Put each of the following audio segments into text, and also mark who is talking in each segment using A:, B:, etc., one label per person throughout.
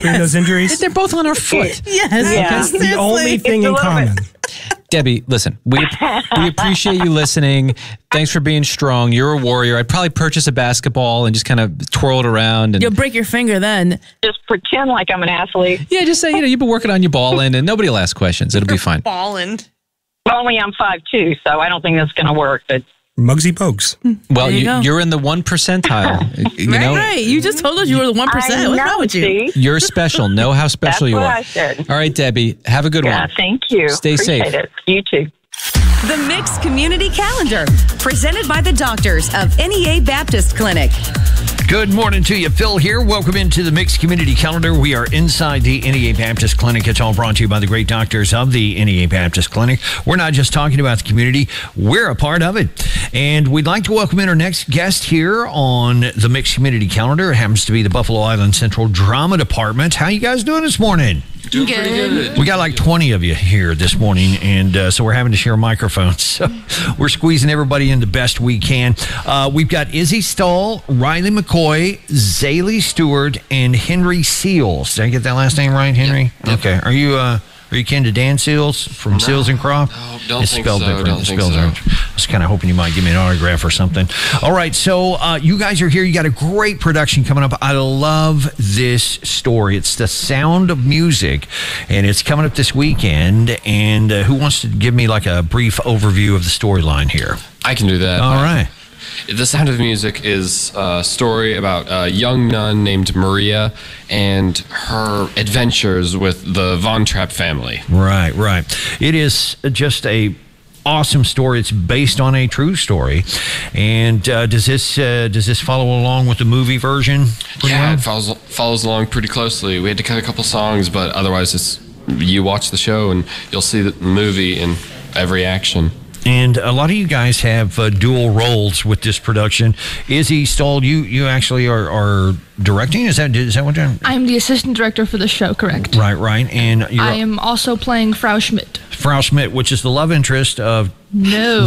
A: Between those injuries?
B: They're both on her foot.
C: Yes.
A: Yeah. That's the only thing in common.
B: Debbie, listen, we appreciate you listening. Thanks for being strong. You're a warrior. I'd probably purchase a basketball and just kind of twirl it around. And
C: You'll break your finger then.
D: Just pretend like I'm an athlete.
B: yeah, just say, you've been working on your balling and nobody will ask questions. It'll be fine.
C: Balling.
D: Only I'm 5'2", so I don't think that's going to work. But
A: Muggsy Bogues.
B: Well,
C: There you go.
B: you're in the 1 percentile. You know,
C: Right. You just told us you were the 1%.
D: I
C: What's
D: know,
C: wrong with you?
D: see?
B: you're special. Know how special
D: That's
B: you
D: what
B: are.
D: I said.
B: All right, Debbie, have a good
D: Yeah,
B: one.
D: thank you.
B: Stay
D: Appreciate
B: safe.
D: it. You too.
E: The Mix Community Calendar, presented by the doctors of NEA Baptist Clinic.
F: Good morning to you. Phil here. Welcome into the Mixed Community Calendar. We are inside the NEA Baptist Clinic. It's all brought to you by the great doctors of the NEA Baptist Clinic. We're not just talking about the community, we're a part of it. And we'd like to welcome in our next guest here on the Mixed Community Calendar. It happens to be the Buffalo Island Central Drama Department. How you guys doing this morning?
G: Doing pretty good.
F: We got like 20 of you here this morning, and so we're having to share microphones. So we're squeezing everybody in the best we can. We've got Izzy Stahl, Riley McCoy, Zaylee Stewart, and Henry Seals. Did I get that last name right, Henry?
G: Yep.
F: Okay. Are you kin to Dan Seals from Seals and Croft?
G: No, don't
F: It's
G: think
F: spelled
G: so.
F: different.
G: Don't
F: It's
G: think
F: spelled
G: so.
F: different. I was kind of hoping you might give me an autograph or something. All right, so you guys are here. You got a great production coming up. I love this story. It's The Sound of Music, and it's coming up this weekend. And who wants to give me like a brief overview of the storyline here?
G: I can do that.
F: All right.
G: The Sound of Music is a story about a young nun named Maria and her adventures with the Von Trapp family.
F: Right. It is just a awesome story. It's based on a true story. And does this follow along with the movie version?
G: Yeah, it follows along pretty closely. We had to cut a couple songs, but otherwise you watch the show and you'll see the movie in every action.
F: And a lot of you guys have dual roles with this production. Izzy Stahl, you actually are directing? Is that what you're...
H: I'm the assistant director for the show, correct?
F: Right. And you're
H: I am also playing Frau Schmidt.
F: Frau Schmidt, which is the love interest of...
H: No.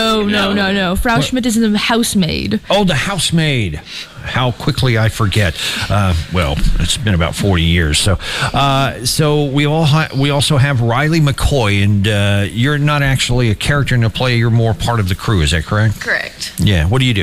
H: Frau Schmidt is the housemaid.
F: Oh, the housemaid. How quickly I forget. Well, it's been about 40 years. So we also have Riley McCoy, and you're not actually a character in the play. You're more part of the crew. Is that correct?
H: Correct.
F: Yeah. What do you do?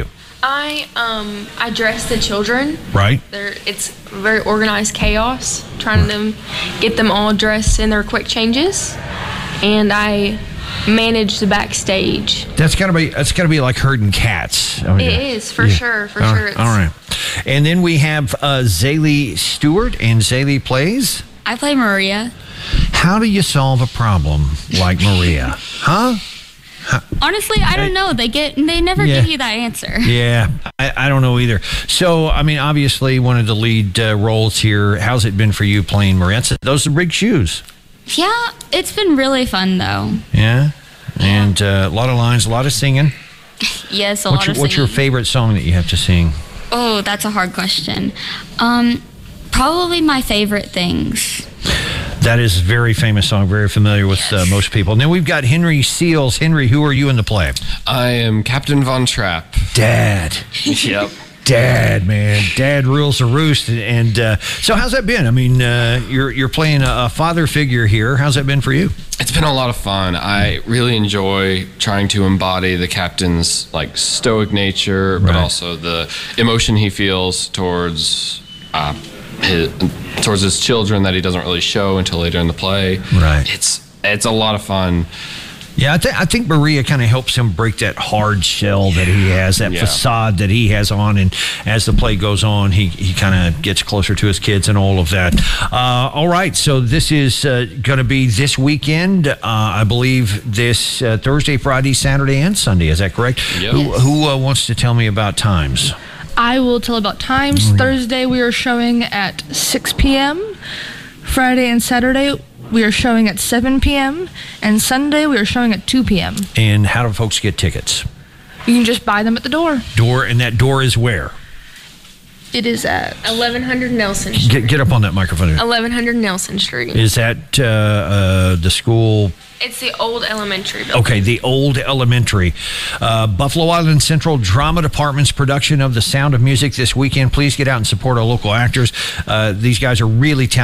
H: I dress the children.
F: Right.
H: It's very organized chaos, trying to get them all dressed in their quick changes, and I manage the backstage.
F: That's gotta be like herding cats. I mean,
H: It is for sure.
F: All right. And then we have Zaylee Stewart, and Zaylee plays.
I: I play Maria.
F: How do you solve a problem like Maria? Huh?
I: Honestly, I don't know. They never give you that answer.
F: Yeah, I don't know either. So, I mean, obviously, one of the lead roles here. How's it been for you playing Maria? Those are big shoes.
I: Yeah, it's been really fun though.
F: Yeah, and a lot of lines, a lot of singing.
I: Yes, a lot of singing.
F: What's your favorite song that you have to sing?
I: Oh, that's a hard question. Probably my favorite things.
F: That is a very famous song, very familiar with most people. And then we've got Henry Seals. Henry, who are you in the play?
G: I am Captain Von Trapp.
F: Dad.
G: Yep.
F: Dad, man. Dad rules the roost. And so how's that been? I mean, you're playing a father figure here. How's that been for you?
G: It's been a lot of fun. I really enjoy trying to embody the captain's stoic nature, but also the emotion he feels towards his children that he doesn't really show until later in the play.
F: Right.
G: It's a lot of fun.
F: Yeah, I think Maria kind of helps him break that hard shell that he has, that facade that he has on, and as the play goes on, he kind of gets closer to his kids and all of that. All right, so this is going to be this weekend, I believe this Thursday, Friday, Saturday, and Sunday. Is that correct?
G: Yep.
F: Who wants to tell me about times?
H: I will tell about times. Thursday we are showing at 6 p.m. Friday and Saturday we are showing at 7 p.m. And Sunday we are showing at 2 p.m.
F: And how do folks get tickets?
H: You can just buy them at the door.
F: And that door is where?
H: It is at
I: 1100 Nelson Street.
F: Get up on that microphone.
I: 1100 Nelson Street.
F: Is that the school?
I: It's the old elementary building.
F: Okay, the old elementary. Buffalo Island Central Drama Department's production of The Sound of Music this weekend. Please get out and support our local actors. These guys are really talented.